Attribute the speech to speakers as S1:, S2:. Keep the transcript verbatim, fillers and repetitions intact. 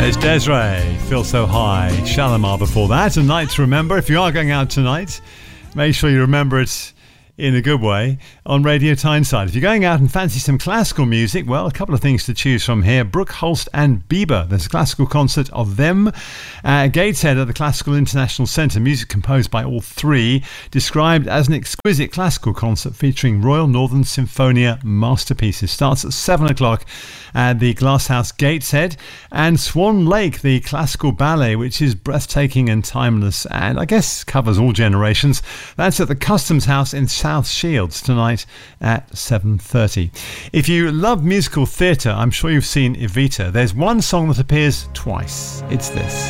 S1: There's Des'ree, Feel So High. Shalimar before that. A night to remember. If you are going out tonight, make sure you remember it in a good way on Radio Tyneside. If you're going out and fancy some classical music, well, a couple of things to choose from here. Brooke, Holst and Bieber. There's a classical concert of them at Gateshead at the Classical International Centre. Music composed by all three, described as an exquisite classical concert featuring Royal Northern Symphonia masterpieces. Starts at seven o'clock at the Glasshouse Gateshead. And Swan Lake, the classical ballet, which is breathtaking and timeless and I guess covers all generations. That's at the Customs House in South Shields tonight at seven thirty. If you love musical theatre, I'm sure you've seen Evita. There's one song that appears twice. It's this.